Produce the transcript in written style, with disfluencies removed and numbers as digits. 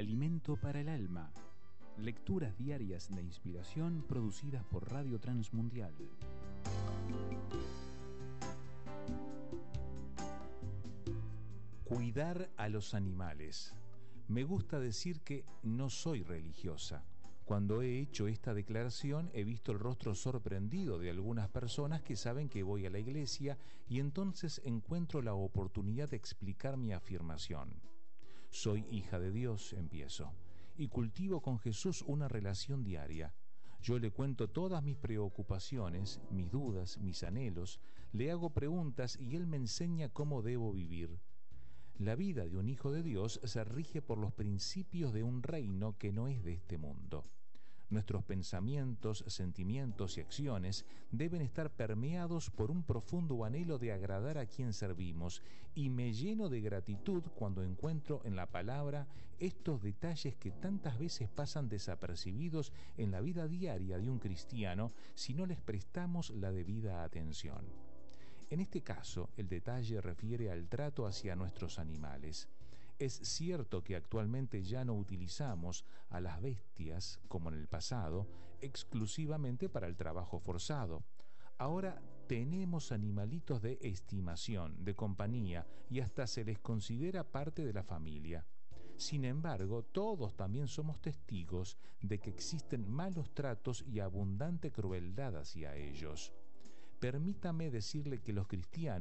Alimento para el alma. Lecturas diarias de inspiración producidas por Radio Transmundial. Cuidar a los animales. Me gusta decir que no soy religiosa. Cuando he hecho esta declaración he visto el rostro sorprendido de algunas personas que saben que voy a la iglesia y entonces encuentro la oportunidad de explicar mi afirmación. Soy hija de Dios, empiezo, y cultivo con Jesús una relación diaria. Yo le cuento todas mis preocupaciones, mis dudas, mis anhelos, le hago preguntas y Él me enseña cómo debo vivir. La vida de un hijo de Dios se rige por los principios de un reino que no es de este mundo. Nuestros pensamientos, sentimientos y acciones deben estar permeados por un profundo anhelo de agradar a quien servimos, y me lleno de gratitud cuando encuentro en la palabra estos detalles que tantas veces pasan desapercibidos en la vida diaria de un cristiano si no les prestamos la debida atención. En este caso, el detalle refiere al trato hacia nuestros animales. Es cierto que actualmente ya no utilizamos a las bestias, como en el pasado, exclusivamente para el trabajo forzado. Ahora tenemos animalitos de estimación, de compañía, y hasta se les considera parte de la familia. Sin embargo, todos también somos testigos de que existen malos tratos y abundante crueldad hacia ellos. Permítame decirle que los cristianos